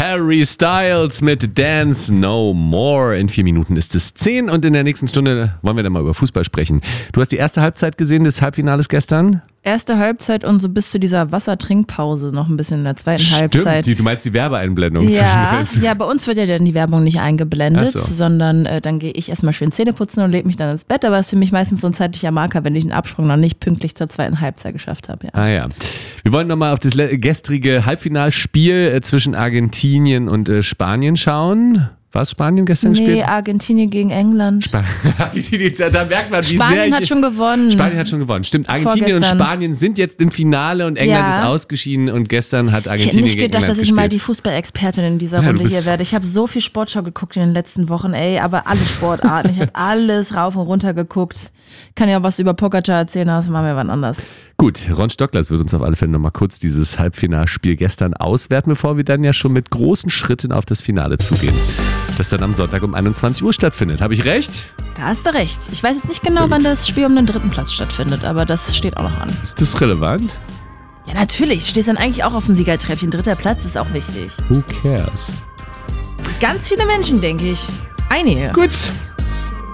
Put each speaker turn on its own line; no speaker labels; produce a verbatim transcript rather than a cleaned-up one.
Harry Styles mit Dance No More. In vier Minuten ist es zehn und in der nächsten Stunde wollen wir dann mal über Fußball sprechen. Du hast die erste Halbzeit gesehen des Halbfinales gestern?
Erste Halbzeit und so bis zu dieser Wassertrinkpause noch ein bisschen in der zweiten
Stimmt,
Halbzeit.
Die, du meinst die Werbeeinblendung
Ja,
zwischendrin.
ja, bei uns wird ja dann die Werbung nicht eingeblendet,
Ach so.
sondern äh, dann gehe ich erstmal schön Zähne putzen und lege mich dann ins Bett. Aber es ist für mich meistens so ein zeitlicher Marker, wenn ich den Absprung noch nicht pünktlich zur zweiten Halbzeit geschafft habe. Ja.
Ah ja. Wir wollen nochmal auf das le- gestrige Halbfinalspiel äh, zwischen Argentinien und äh, Spanien schauen. War es Spanien gestern
Nee,
gespielt?
Argentinien gegen England.
Sp- Argentinien, da, da merkt man, wie sehr
Spanien
ich...
hat schon gewonnen.
Spanien hat schon gewonnen. Stimmt, Argentinien und
Vorgestern.
Spanien sind jetzt im Finale und England
Ja.
ist ausgeschieden und gestern hat
Ich hätte
Argentinien
nicht
gegen
gedacht,
England
dass ich mal die
gespielt.
Fußballexpertin in dieser
Ja, du
Runde
bist-
hier werde. Ich habe so viel Sportschau geguckt in den letzten Wochen, ey, aber alle Sportarten. Ich habe alles rauf und runter geguckt. Kann ja auch was über Pogacar erzählen, aber das machen wir wann anders.
Gut, Ron Stocklers wird uns auf alle Fälle nochmal kurz dieses Halbfinalspiel gestern auswerten, bevor wir dann ja schon mit großen Schritten auf das Finale zugehen, das dann am Sonntag um einundzwanzig Uhr stattfindet. Habe ich recht?
Da hast du recht. Ich weiß jetzt nicht genau,
Gut.
wann das Spiel um den dritten Platz stattfindet, aber das steht auch noch an.
Ist das relevant?
Ja, natürlich. Du stehst dann eigentlich auch auf dem Siegertreppchen. Dritter Platz ist auch wichtig.
Who cares?
Ganz viele Menschen, denke ich. Einige.
Gut,